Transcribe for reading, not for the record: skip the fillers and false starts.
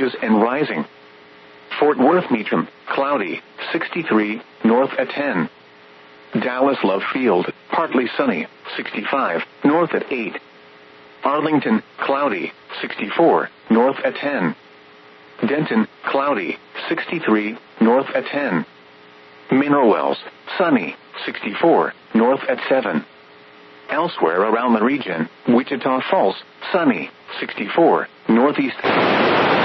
inches and rising. Fort Worth Meacham, cloudy, 63, north at 10. Dallas Love Field, partly sunny, 65, north at 8. Arlington, cloudy, 64, north at 10. Denton, cloudy, 63, north at 10. Mineral Wells, sunny, 64, north at 7. Elsewhere around the region, Wichita Falls, sunny, 64, northeast.